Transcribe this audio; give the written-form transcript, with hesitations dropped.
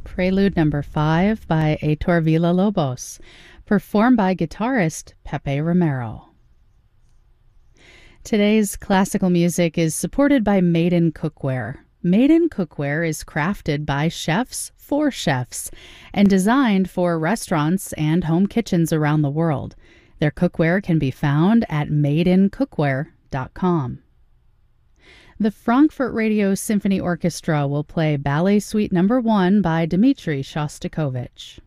Prelude number 5 by Heitor Villa-Lobos, performed by guitarist Pepe Romero. Today's classical music is supported by Maiden Cookware. Maiden Cookware is crafted by chefs for chefs and designed for restaurants and home kitchens around the world. Their cookware can be found at maidencookware.com. The Frankfurt Radio Symphony Orchestra will play Ballet Suite No. 1 by Dmitri Shostakovich.